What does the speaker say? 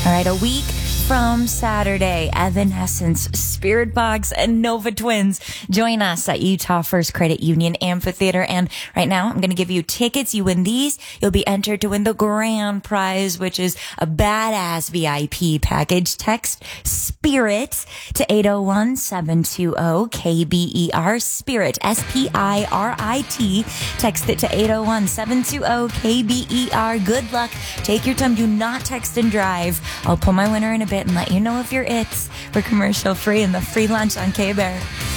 All right, a week from Saturday, Evanescence, Spirit Box, and Nova Twins join us at Utah First Credit Union Amphitheater. And right now, I'm going to give you tickets. You win these, you'll be entered to win the grand prize, which is a badass VIP package. Text SPIRIT to 801-720-KBER. SPIRIT, SPIRIT. Text it to 801-720-KBER. Good luck. Take your time. Do not text and drive. I'll pull my winner in a bit and let you know if you're it. We're commercial free and the free lunch on K-Bear.